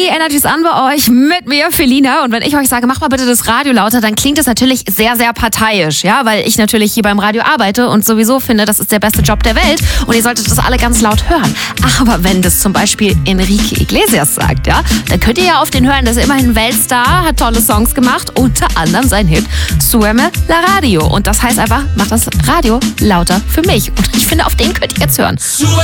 Energy ist an bei euch mit mir, Felina. Und wenn ich euch sage, mach mal bitte das Radio lauter, dann klingt es natürlich sehr, sehr parteiisch. Ja, weil ich natürlich hier beim Radio arbeite und sowieso finde, das ist der beste Job der Welt. Und ihr solltet das alle ganz laut hören. Aber wenn das zum Beispiel Enrique Iglesias sagt, ja, dann könnt ihr ja auf den hören. Das ist immerhin Weltstar, hat tolle Songs gemacht. Unter anderem sein Hit Súbeme la Radio. Und das heißt einfach, macht das Radio lauter für mich. Und ich finde, auf den könnt ihr jetzt hören.